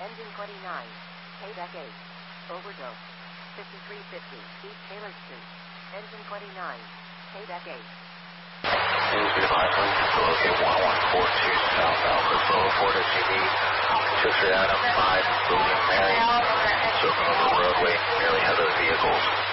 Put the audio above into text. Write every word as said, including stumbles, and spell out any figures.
Engine twenty-nine. Payback eight. Overdose. fifty-three fifty. East Taylor Street. Engine twenty-nine. Payback eight. Newsview Highland, locate one one four two South Alpha, Solo Ford S U V, two three Adam five, William Mary, circle the roadway, nearly have those vehicles.